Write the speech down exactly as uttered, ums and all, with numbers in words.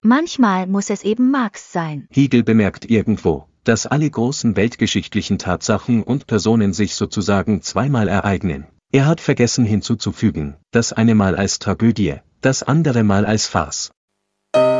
Manchmal muss es eben Marx sein. Hegel bemerkt irgendwo, dass alle großen weltgeschichtlichen Tatsachen und Personen sich sozusagen zweimal ereignen. Er hat vergessen hinzuzufügen, das eine Mal als Tragödie, das andere Mal als Farce.